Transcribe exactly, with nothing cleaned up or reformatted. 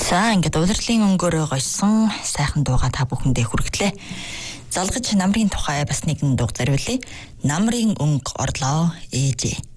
За ингээд удирдлын өнгөөрөө гойсон сайхан дууга та бүхэндээ хүргэлээ. Залгаж намрын тухай бас нэгэн дуу зориулъя. Намрын өнгө орлоо ээжээ.